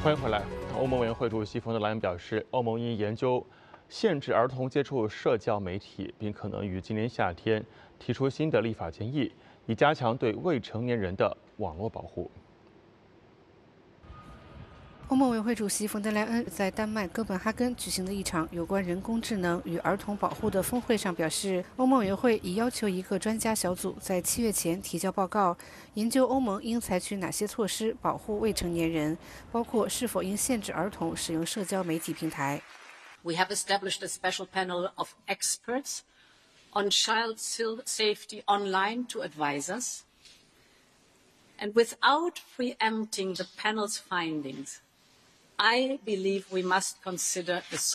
欢迎回来。欧盟委员会主席冯德莱恩表示，欧盟应研究限制儿童接触社交媒体，并可能于今年夏天提出新的立法建议，以加强对未成年人的网络保护。 欧盟委员会主席冯德莱恩在丹麦哥本哈根举行的一场有关人工智能与儿童保护的峰会上表示，欧盟委员会已要求一个专家小组在7月前提交报告，研究欧盟应采取哪些措施保护未成年人，包括是否应限制儿童使用社交媒体平台。 We have established a special panel of experts on child safety online to advise us. And without preempting the panel's findings, I believe we must consider the